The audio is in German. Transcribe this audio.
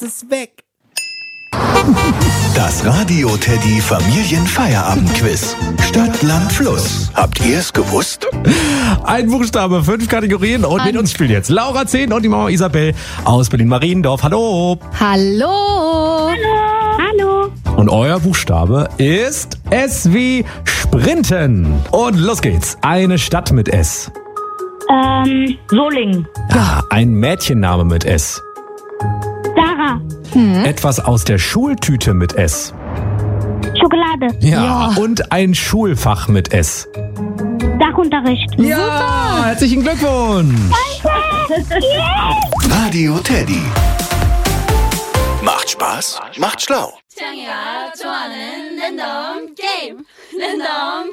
ist es weg. Das Radio Teddy Familienfeierabendquiz. Stadt, Land, Fluss. Habt ihr es gewusst? Ein Buchstabe, 5 Kategorien und mit uns spielt jetzt Laura 10 und die Mama Isabel aus Berlin-Mariendorf. Hallo. Hallo. Hallo. Und euer Buchstabe ist S wie Sprinten. Und los geht's. Eine Stadt mit S. Solingen. Ja, ein Mädchenname mit S. Sarah. Etwas aus der Schultüte mit S. Schokolade. Ja. Und ein Schulfach mit S. Sachunterricht. Ja, herzlichen Glückwunsch. Radio Teddy. Macht Spaß, macht schlau. 창이가 좋아하는 랜덤 게임 랜덤